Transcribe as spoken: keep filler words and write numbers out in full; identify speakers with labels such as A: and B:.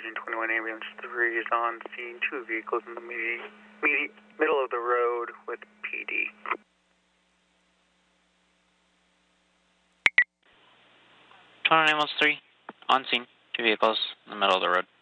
A: Region twenty-one Ambulance three is on scene. Two vehicles in the medi- medi- middle of the road with P D.
B: twenty-one Ambulance three, on scene. Two vehicles in the middle of the road.